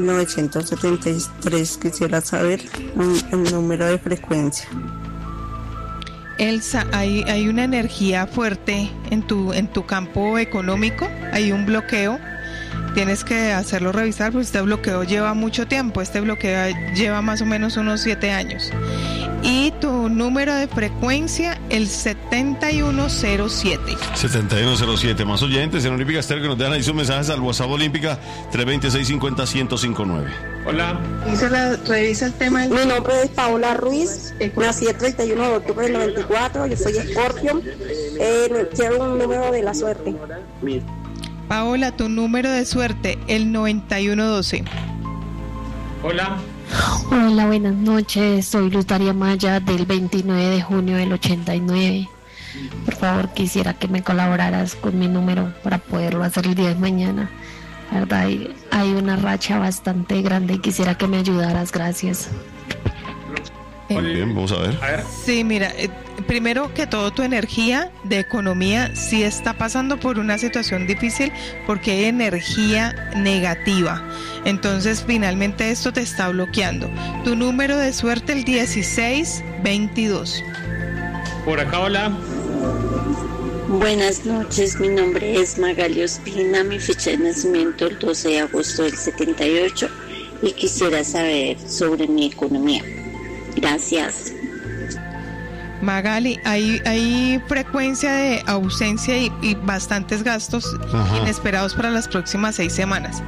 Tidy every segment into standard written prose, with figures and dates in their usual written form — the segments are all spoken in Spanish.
973, quisiera saber el número de frecuencia. Elsa, hay una energía fuerte en tu campo económico, hay un bloqueo, tienes que hacerlo revisar, porque este bloqueo lleva mucho tiempo, este bloqueo lleva más o menos unos 7 años. Y tu número de frecuencia, el 7107. 7107, más oyentes en Olímpica Estéreo que nos dejan ahí sus mensajes al WhatsApp Olímpica 326-50-1059. Hola. Revisa el tema. Mi nombre es Paola Ruiz, nací el 31 de octubre del 94, yo soy Escorpio, quiero un número de la suerte. Paola, tu número de suerte, el 9112. Hola. Hola, buenas noches, soy Luz Daria Maya del 29 de junio del 89. Por favor, quisiera que me colaboraras con mi número para poderlo hacer el día de mañana. La verdad, hay una racha bastante grande y quisiera que me ayudaras, gracias. Muy bien, vamos a ver. Sí, mira, primero que todo, tu energía de economía sí está pasando por una situación difícil porque hay energía negativa. Entonces, finalmente esto te está bloqueando. Tu número de suerte, el 1622. Por acá, hola. Buenas noches, mi nombre es Magali Ospina, mi fecha de nacimiento el 12 de agosto del 78 y quisiera saber sobre mi economía. Gracias. Magali, hay frecuencia de ausencia y bastantes gastos inesperados para las próximas 6 semanas.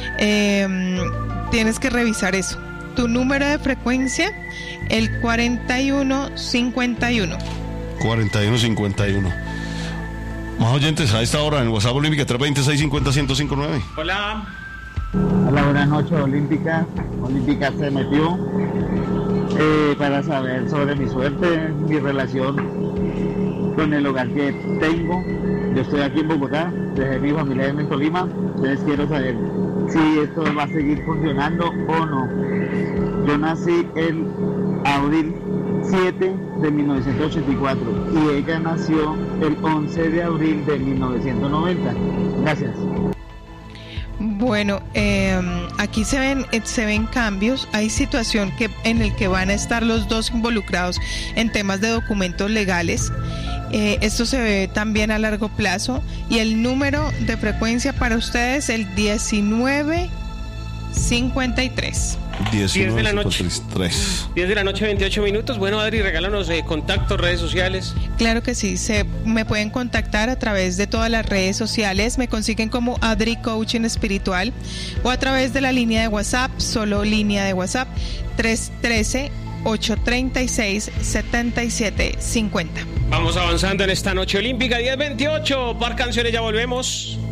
Tienes que revisar eso. Tu número de frecuencia, el 4151. 4151. Más oyentes a esta hora en WhatsApp Olímpica 326-50-1059. Hola. Hola, buenas noches, Olímpica. Olímpica se metió para saber sobre mi suerte, mi relación con el hogar que tengo. Yo estoy aquí en Bogotá, dejé mi familia en Tolima, entonces quiero saber si esto va a seguir funcionando o no. Yo nací el abril 7 de 1984 y ella nació el 11 de abril de 1990. Gracias. Bueno, aquí se ven cambios. Hay situación en el que van a estar los dos involucrados en temas de documentos legales. Esto se ve también a largo plazo. Y el número de frecuencia para ustedes, el 1953. 10 de la noche. 10 de la noche, 28 minutos. Bueno, Adri, regálanos contactos, redes sociales. Claro que sí, me pueden contactar a través de todas las redes sociales. Me consiguen como Adri Coaching Espiritual o a través de la línea de WhatsApp, solo línea de WhatsApp 313-836-7750. Vamos avanzando en esta noche olímpica, 10:28. Par canciones, ya volvemos.